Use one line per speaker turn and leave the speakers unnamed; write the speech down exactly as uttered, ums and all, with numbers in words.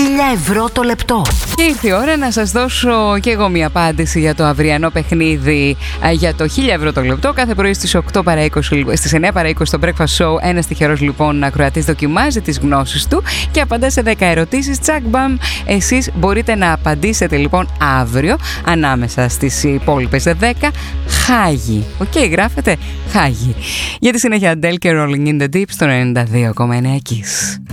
χίλια ευρώ το λεπτό.
Και ήρθε η ώρα να σας δώσω και εγώ μια απάντηση για το αυριανό παιχνίδι για το χίλια ευρώ το λεπτό. Κάθε πρωί στις, οκτώ παρά είκοσι, στις εννιά παρά είκοσι στο Breakfast Show ένας τυχερός λοιπόν ακροατής δοκιμάζει τις γνώσεις του και απαντά σε δέκα ερωτήσεις. Τσακ μπαμ, εσείς μπορείτε να απαντήσετε λοιπόν αύριο ανάμεσα στις υπόλοιπες δέκα. Χάγι. Οκ, okay, γράφετε Χάγι. Για τη συνέχεια Adele και Rolling in the Deep στο ενενήντα δύο κόμμα εννέα Kiss.